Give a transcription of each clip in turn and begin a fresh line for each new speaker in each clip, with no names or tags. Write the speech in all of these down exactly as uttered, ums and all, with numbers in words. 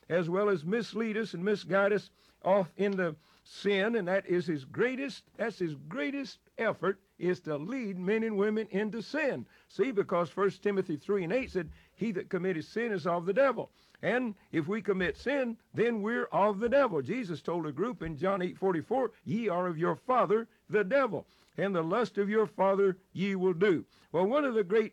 as well as mislead us and misguide us off into sin, and that is his greatest, that's his greatest effort, is to lead men and women into sin. See, because First Timothy three and eight said, he that committeth sin is of the devil. And if we commit sin, then we're of the devil. Jesus told a group in John eight forty-four, ye are of your father, the devil, and the lust of your father ye will do. Well, one of the great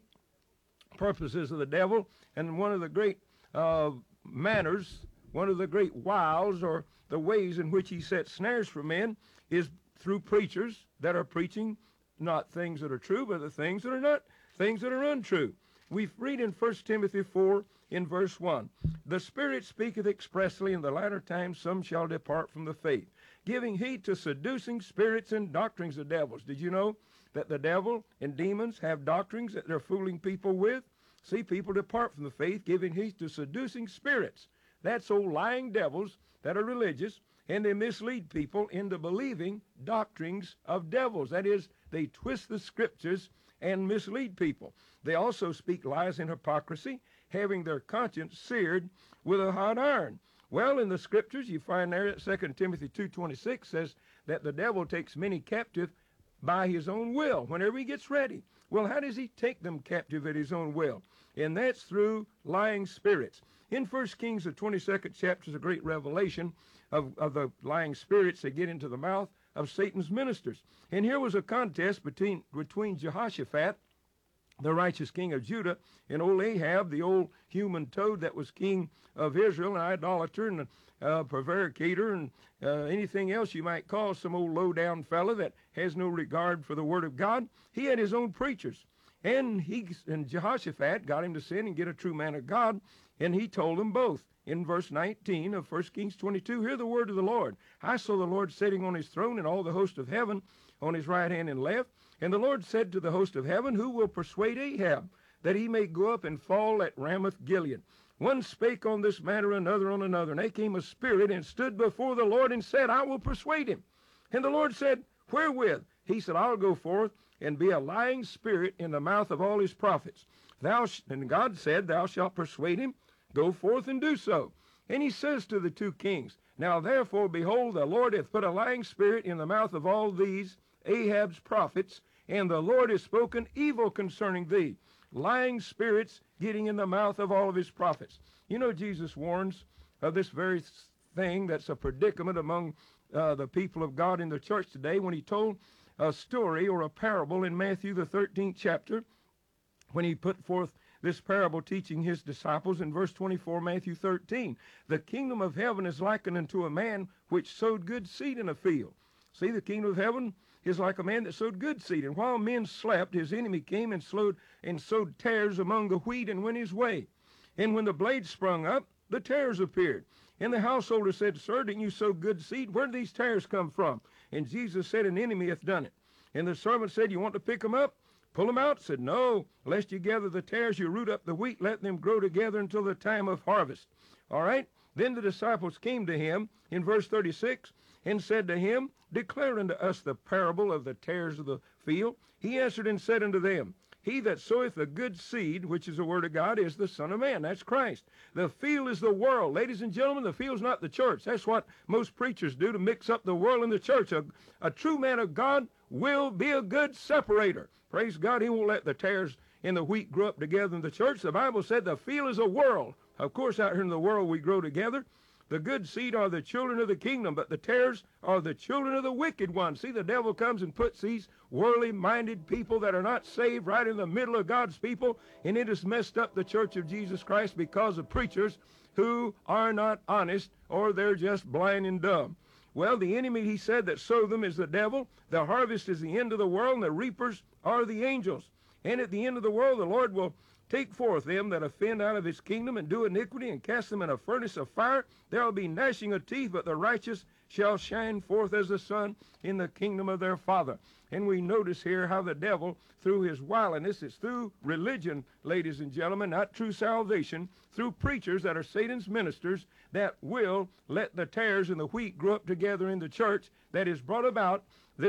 purposes of the devil, and one of the great uh, manners, one of the great wiles, or the ways in which he sets snares for men, is through preachers that are preaching not things that are true, but the things that are not, things that are untrue. We read in First Timothy four in verse one, the Spirit speaketh expressly, in the latter times some shall depart from the faith, giving heed to seducing spirits and doctrines of devils. Did you know that the devil and demons have doctrines that they're fooling people with? See, people depart from the faith, giving heed to seducing spirits. That's old lying devils that are religious, and they mislead people into believing doctrines of devils. That is, they twist the scriptures and mislead people. They also speak lies and hypocrisy, having their conscience seared with a hot iron. Well, in the scriptures, you find there that Second Timothy two twenty-six says that the devil takes many captive by his own will, whenever he gets ready. Well, how does he take them captive at his own will? And that's through lying spirits. In First Kings, the twenty-second chapter, is a great revelation of, of the lying spirits that get into the mouth of Satan's ministers. And here was a contest between, between Jehoshaphat, the righteous king of Judah, and old Ahab, the old human toad that was king of Israel, an idolater and a uh, prevaricator and uh, anything else you might call some old low-down fella that has no regard for the word of God. He had his own preachers. And he and Jehoshaphat got him to sin and get a true man of God, and he told them both. In verse nineteen of First Kings twenty-two, hear the word of the Lord. I saw the Lord sitting on his throne, and all the host of heaven on his right hand and left. And the Lord said to the host of heaven, who will persuade Ahab, that he may go up and fall at Ramoth Gilead? One spake on this matter, another on another. And there came a spirit and stood before the Lord and said, I will persuade him. And the Lord said, wherewith? He said, I'll go forth and be a lying spirit in the mouth of all his prophets. Thou sh and God said, thou shalt persuade him. Go forth and do so. And he says to the two kings, now therefore, behold, the Lord hath put a lying spirit in the mouth of all these Ahab's prophets, and the Lord has spoken evil concerning thee. Lying spirits getting in the mouth of all of his prophets. You know, Jesus warns of this very thing that's a predicament among uh, the people of God in the church today when he told a story or a parable in Matthew the thirteenth chapter, when he put forth this parable teaching his disciples in verse twenty-four, Matthew thirteen. The kingdom of heaven is likened unto a man which sowed good seed in a field. See, the kingdom of heaven is like a man that sowed good seed. And while men slept, his enemy came and sowed, and sowed tares among the wheat and went his way. And when the blade sprung up, the tares appeared. And the householder said, sir, didn't you sow good seed? Where did these tares come from? And Jesus said, an enemy hath done it. And the servant said, you want to pick them up? Pull them out? Said, no, lest you gather the tares, you root up the wheat, let them grow together until the time of harvest. All right? Then the disciples came to him in verse thirty-six and said to him, declare unto us the parable of the tares of the field. He answered and said unto them, he that soweth the good seed, which is the word of God, is the Son of Man. That's Christ. The field is the world. Ladies and gentlemen, the field's not the church. That's what most preachers do, to mix up the world and the church. A, a true man of God will be a good separator. Praise God, he won't let the tares and the wheat grow up together in the church. The Bible said the field is a world. Of course, out here in the world we grow together. The good seed are the children of the kingdom, but the tares are the children of the wicked one. See, the devil comes and puts these worldly-minded people that are not saved right in the middle of God's people, and it has messed up the church of Jesus Christ because of preachers who are not honest, or they're just blind and dumb. Well, the enemy, he said, that sow them is the devil. The harvest is the end of the world, and the reapers are the angels. And at the end of the world, the Lord will take forth them that offend out of his kingdom and do iniquity, and cast them in a furnace of fire. There will be gnashing of teeth, but the righteous shall shine forth as the sun in the kingdom of their Father. And we notice here how the devil, through his wiliness, it's through religion, ladies and gentlemen, not true salvation, through preachers that are Satan's ministers, that will let the tares and the wheat grow up together in the church, that has brought about this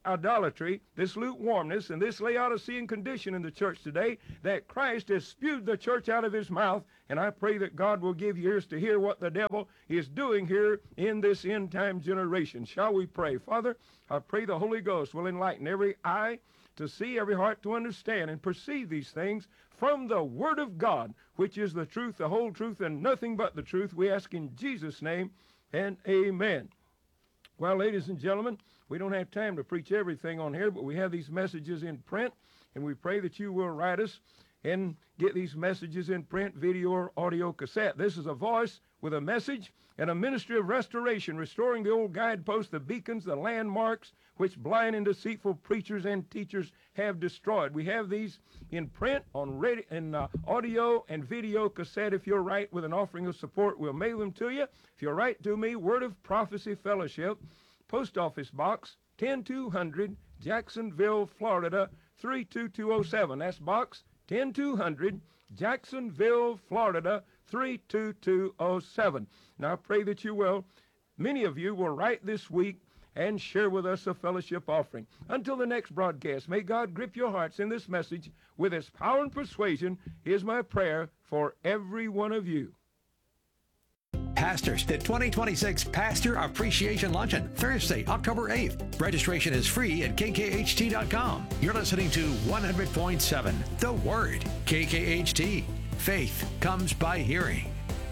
idolatry, this lukewarmness, and this Laodicean condition in the church today, that Christ has spewed the church out of his mouth. And I pray that God will give you ears to hear what the devil is doing here in this end time generation. Shall we pray? Father, I pray the Holy Ghost will enlighten every eye to see, every heart to understand and perceive these things from the Word of God, which is the truth, the whole truth, and nothing but the truth. We ask in Jesus' name, and amen. Well, ladies and gentlemen, we don't have time to preach everything on here, but we have these messages in print, and we pray that you will write us and get these messages in print, video, or audio cassette. This is a voice with a message and a ministry of restoration, restoring the old guideposts, the beacons, the landmarks, which blind and deceitful preachers and teachers have destroyed. We have these in print, on radio, in uh, audio and video cassette. If you'll write with an offering of support, we'll mail them to you. If you'll write to me, Word of Prophecy Fellowship, Post Office Box ten two hundred, Jacksonville, Florida three two two oh seven. That's box ten two hundred, Jacksonville, Florida three two two oh seven. Now I pray that you will, many of you will write this week and share with us a fellowship offering. Until the next broadcast, may God grip your hearts in this message with his power and persuasion, is my prayer for every one of you.
Pastors, the twenty twenty-six Pastor Appreciation Luncheon, Thursday, October eighth. Registration is free at K K H T dot com. You're listening to one hundred point seven, The Word, K K H T. Faith comes by hearing.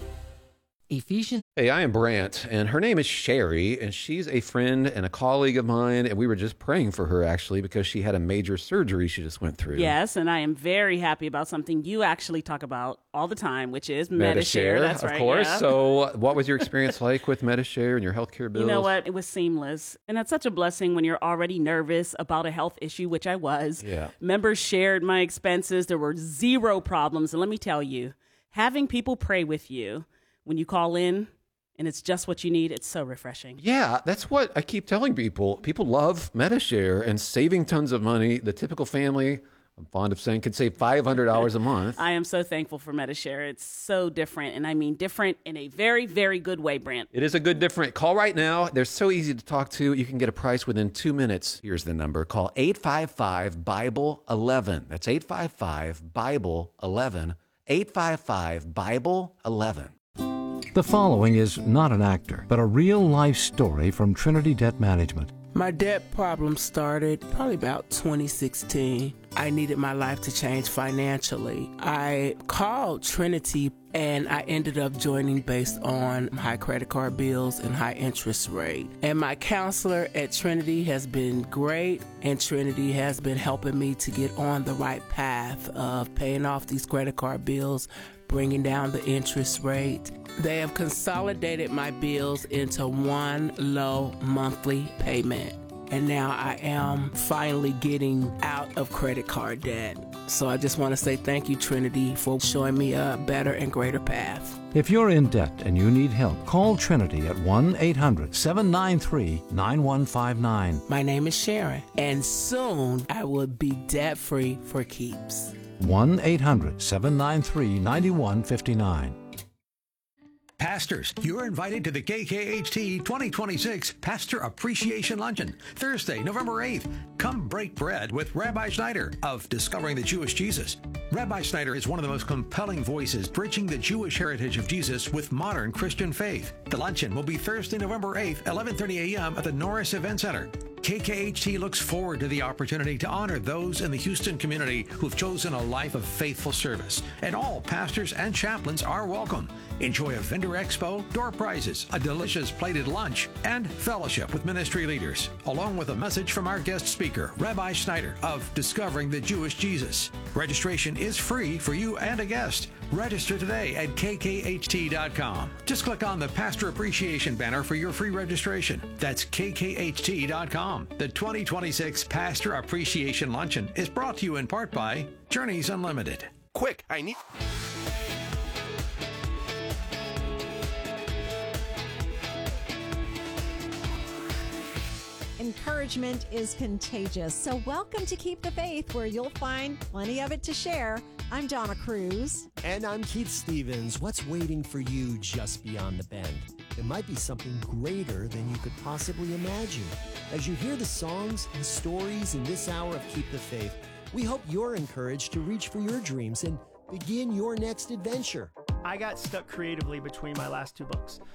Ephesians.
Hey, I am Brant, and her name is Sherry, and she's a friend and a colleague of mine, and we were just praying for her, actually, because she had a major surgery she just went through.
Yes, and I am very happy about something you actually talk about all the time, which is Medi-Share.
Medi-Share,
That's
of
right,
course.
yeah.
So what was your experience like with Medi-Share and your healthcare bills?
You know what? It was seamless. And that's such a blessing when you're already nervous about a health issue, which I was.
Yeah.
Members shared my expenses. There were zero problems. And let me tell you, having people pray with you when you call in, and it's just what you need, it's so refreshing.
Yeah, that's what I keep telling people. People love Medi-Share and saving tons of money. The typical family, I'm fond of saying, could save five hundred dollars a month.
I am so thankful for Medi-Share. It's so different, and I mean different in a very, very good way, Brant.
It is a good different. Call right now. They're so easy to talk to. You can get a price within two minutes. Here's the number. Call eight five five, Bible eleven. That's eight five five, Bible eleven. eight five five, Bible eleven.
The following is not an actor, but a real-life story from Trinity Debt Management.
My debt problem started probably about twenty sixteen. I needed my life to change financially. I called Trinity and I ended up joining based on high credit card bills and high interest rate. And my counselor at Trinity has been great, and Trinity has been helping me to get on the right path of paying off these credit card bills, bringing down the interest rate. They have consolidated my bills into one low monthly payment. And now I am finally getting out of credit card debt. So I just want to say thank you, Trinity, for showing me a better and greater path.
If you're in debt and you need help, call Trinity at one eight hundred, seven nine three, nine one five nine.
My name is Sharon, and soon I will be debt-free for keeps.
one eight hundred, seven nine three, nine one five nine.
Pastors, you're invited to the K K H T twenty twenty-six Pastor Appreciation Luncheon, Thursday, November eighth. Come break bread with Rabbi Schneider of Discovering the Jewish Jesus. Rabbi Schneider is one of the most compelling voices bridging the Jewish heritage of Jesus with modern Christian faith. The luncheon will be Thursday, November eighth, eleven thirty a.m. at the Norris Event Center. K K H T looks forward to the opportunity to honor those in the Houston community who've chosen a life of faithful service. And all pastors and chaplains are welcome. Enjoy a vendor expo, door prizes, a delicious plated lunch, and fellowship with ministry leaders, along with a message from our guest speaker, Rabbi Schneider of Discovering the Jewish Jesus. Registration is free for you and a guest. Register today at K K H T dot com. Just click on the Pastor Appreciation banner for your free registration. That's K K H T dot com. The twenty twenty-six Pastor Appreciation Luncheon is brought to you in part by Journeys Unlimited.
Quick, I need...
Encouragement is contagious. So welcome to Keep the Faith, where you'll find plenty of it to share. I'm Donna Cruz.
And I'm Keith Stevens. What's waiting for you just beyond the bend? it might be something greater than you could possibly imagine. As you hear the songs and stories in this hour of Keep the Faith, we hope you're encouraged to reach for your dreams and begin your next adventure.
I got stuck creatively between my last two books.